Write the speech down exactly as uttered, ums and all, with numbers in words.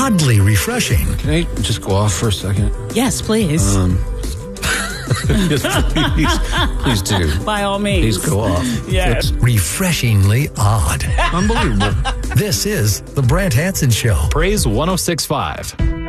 oddly refreshing. Can I just go off for a second? Yes, please. Um, yes, please, please do. By all means. Please go off. Yes. It's refreshingly odd. Unbelievable. This is The Brant Hanson Show. Praise one oh six point five.